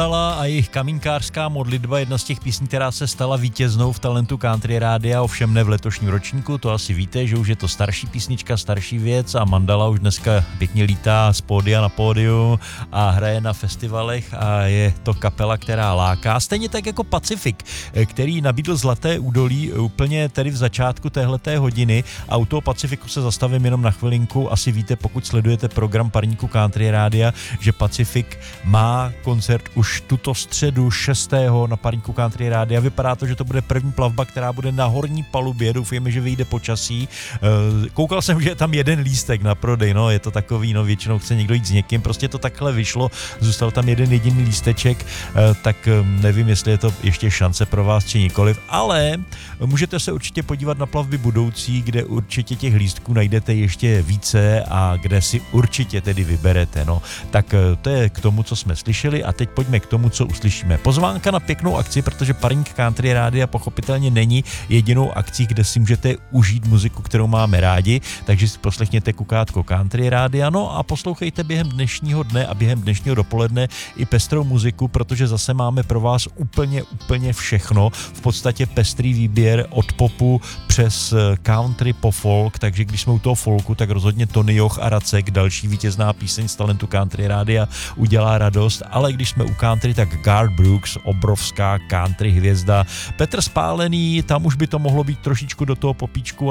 A jejich kamínkářská modlitba, jedna z těch písní, která se stala vítěznou v Talentu Country Rádia, ovšem ne v letošním ročníku, to asi víte, že už je to starší písnička, starší věc a Mandala už dneska pěkně lítá z pódia na pódium a hraje na festivalech a je to kapela, která láká. Stejně tak jako Pacific, který nabídl Zlaté údolí úplně tedy v začátku téhleté hodiny a u toho Pacificu se zastavím jenom na chvilinku. Asi víte, pokud sledujete program Parníku Country Rádia, že Pacific má koncert už tuto středu 6. na Parníku Country Rádia. Vypadá to, že to bude první plavba, která bude na horní palubě. Doufujeme, že vyjde počasí. Koukal jsem, že je tam jeden lístek na prodej. No, je to takový, no většinou chce někdo jít s někým. Prostě to takhle vyšlo. Zůstal tam jeden jediný lísteček, tak nevím, jestli je to ještě šance pro vás či nikoliv, ale můžete se určitě podívat na plavby budoucí, kde určitě těch lístků najdete ještě více a kde si určitě tedy vyberete. No, tak to je k tomu, co jsme slyšeli a teď pojďme k tomu, co uslyšíme. Pozvánka na pěknou akci, protože Parník Country Rádia pochopitelně není jedinou akcí, kde si můžete užít muziku, kterou máme rádi, takže si poslechněte Kukátko Country Rádia, no a poslouchejte během dnešního dne a během dnešního dopoledne i pestrou muziku, protože zase máme pro vás úplně všechno, v podstatě pestrý výběr od popu přes country po folk, takže když jsme u toho folku, tak rozhodně Tony Joch a Racek, další vítězná píseň z Talentu Country Rádia, udělá radost, ale když jsme u country, tak Garth Brooks, obrovská country hvězda, Petr Spálený, tam už by to mohlo být trošičku do toho popíčku,